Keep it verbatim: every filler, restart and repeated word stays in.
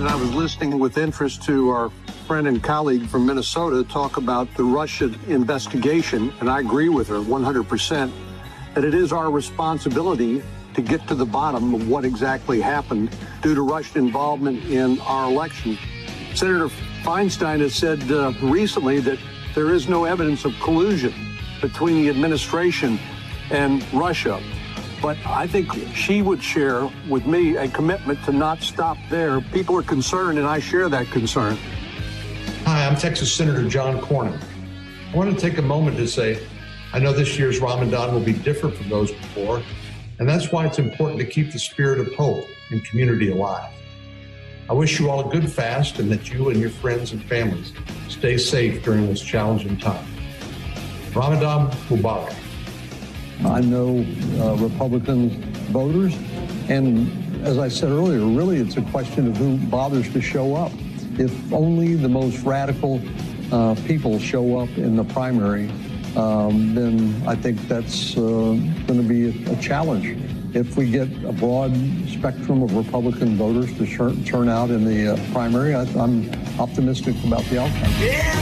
and I was listening with interest to our friend and colleague from Minnesota talk about the Russia investigation, and I agree with her one hundred percent that it is our responsibility to get to the bottom of what exactly happened due to Russian involvement in our election. Senator Feinstein has said uh, recently that there is no evidence of collusion between the administration and Russia. But I think she would share with me a commitment to not stop there. People are concerned, and I share that concern. Hi, I'm Texas Senator John Cornyn. I want to take a moment to say, I know this year's Ramadan will be different from those before, and that's why it's important to keep the spirit of hope and community alive. I wish you all a good fast and that you and your friends and families stay safe during this challenging time. Ramadan Mubarak. I know uh, Republican voters, and as I said earlier, really it's a question of who bothers to show up. If only the most radical uh, people show up in the primary, um, then I think that's uh, going to be a, a challenge. If we get a broad spectrum of Republican voters to turn out in the uh, primary, I, I'm optimistic about the outcome. Yeah.